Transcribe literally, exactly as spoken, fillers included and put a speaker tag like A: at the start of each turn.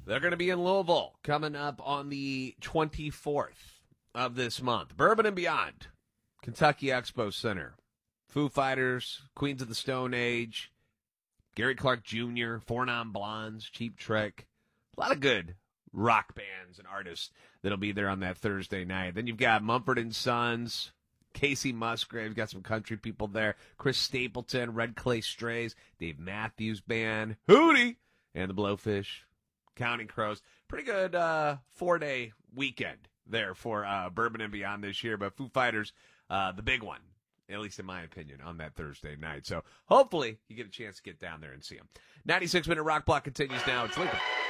A: They're going to be in Louisville coming up on the twenty-fourth of this month. Bourbon and Beyond, Kentucky Expo Center. Foo Fighters, Queens of the Stone Age, Gary Clark Junior, Four Non Blondes, Cheap Trick. A lot of good rock bands and artists that'll be there on that Thursday night. Then you've got Mumford and Sons, Casey Musgrave, got some country people there, Chris Stapleton, Red Clay Strays, Dave Matthews Band, Hootie, and the Blowfish, Counting Crows. Pretty good uh, four-day weekend there for uh, Bourbon and Beyond this year. But Foo Fighters, uh, the big one, at least in my opinion, on that Thursday night. So hopefully you get a chance to get down there and see them. ninety-six minute Rock Block continues now. It's Lincoln.